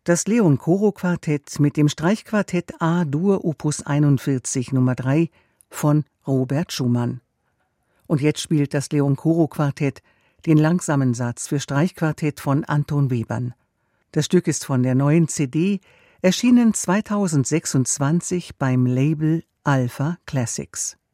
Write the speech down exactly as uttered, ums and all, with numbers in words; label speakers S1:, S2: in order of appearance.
S1: Das Leon-Coro-Quartett mit dem Streichquartett A-Dur Opus einundvierzig Nummer drei von Robert Schumann. Und jetzt spielt das Leon-Coro-Quartett den langsamen Satz für Streichquartett von Anton Webern. Das Stück ist von der neuen C D, erschienen zweitausendsechsundzwanzig beim Label Alpha Classics.